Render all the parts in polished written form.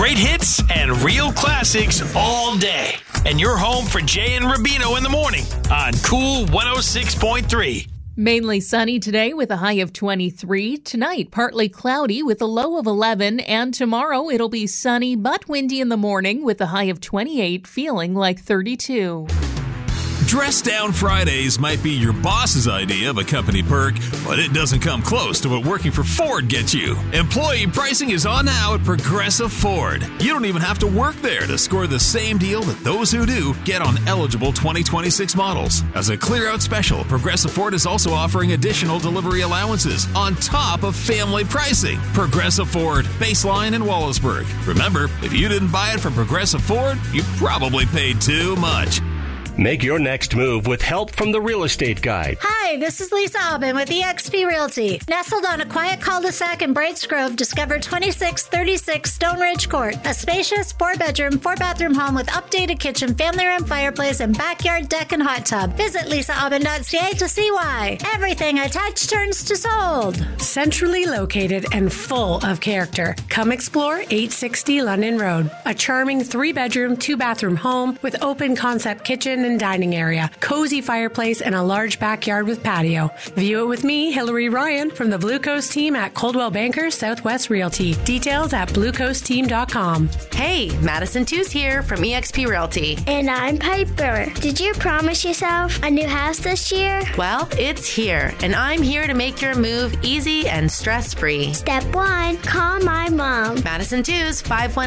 Great hits and real classics all day. And you're home for Jay and Rubino in the morning on Cool 106.3. Mainly sunny today with a high of 23. Tonight, partly cloudy with a low of 11. And tomorrow, it'll be sunny but windy in the morning with a high of 28, feeling like 32. Dress Down Fridays might be your boss's idea of a company perk, but it doesn't come close to what working for Ford gets you. Employee pricing is on now at Progressive Ford. You don't even have to work there to score the same deal that those who do get on eligible 2026 models. As a clear-out special, Progressive Ford is also offering additional delivery allowances on top of family pricing. Progressive Ford, Baseline, and Wallaceburg. Remember, if you didn't buy it from Progressive Ford, you probably paid too much. Make your next move with help from the Real Estate Guide. Hi, this is Lisa Aubin with eXp Realty. Nestled on a quiet cul-de-sac in Brights Grove, discover 2636 Stone Ridge Court, a spacious 4-bedroom, 4-bathroom home with updated kitchen, family room, fireplace, and backyard deck and hot tub. Visit lisaaubin.ca to see why. Everything I touch turns to sold. Centrally located and full of character. Come explore 860 London Road, a charming 3-bedroom, 2-bathroom home with open concept kitchen and dining area, cozy fireplace, and a large backyard with patio. View it with me, Hillary Ryan, from the Blue Coast team at Coldwell Banker Southwest Realty. Details at bluecoastteam.com. Hey, Madison Tooze here from eXp Realty. And I'm Piper. Did you promise yourself a new house this year? Well, it's here, and I'm here to make your move easy and stress-free. Step 1, call my mom. Madison Tooze,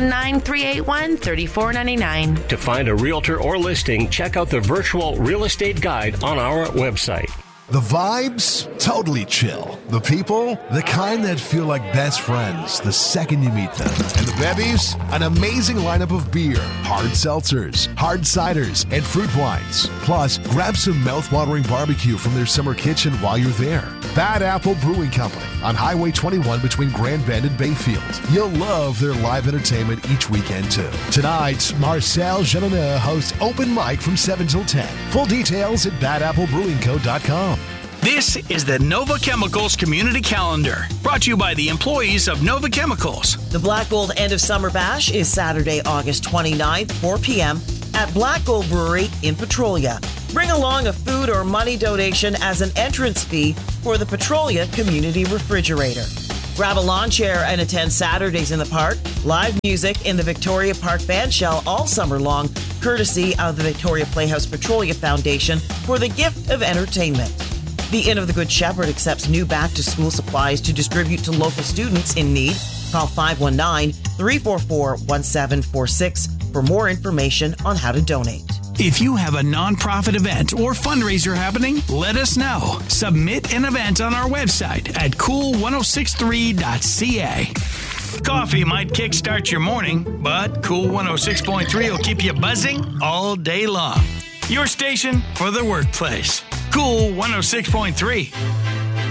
519-381-3499. To find a realtor or listing, check out the virtual real estate guide on our website. The vibes, totally chill. The people, the kind that feel like best friends the second you meet them. And the bevies, an amazing lineup of beer, hard seltzers, hard ciders, and fruit wines. Plus, grab some mouth-watering barbecue from their summer kitchen while you're there. Bad Apple Brewing Company on Highway 21 between Grand Bend and Bayfield. You'll love their live entertainment each weekend, too. Tonight, Marcel Jeannonnet hosts Open Mic from 7 till 10. Full details at badapple.co.com. This is the Nova Chemicals Community Calendar, brought to you by the employees of Nova Chemicals. The Black Gold End of Summer Bash is Saturday, August 29th, 4 p.m. at Black Gold Brewery in Petrolia. Bring along a food or money donation as an entrance fee for the Petrolia Community Refrigerator. Grab a lawn chair and attend Saturdays in the Park. Live music in the Victoria Park Bandshell all summer long, courtesy of the Victoria Playhouse Petrolia Foundation for the gift of entertainment. The Inn of the Good Shepherd accepts new back-to-school supplies to distribute to local students in need. Call 519-344-1746 for more information on how to donate. If you have a nonprofit event or fundraiser happening, let us know. Submit an event on our website at cool1063.ca. Coffee might kickstart your morning, but Cool 106.3 will keep you buzzing all day long. Your station for the workplace. Cool 106.3.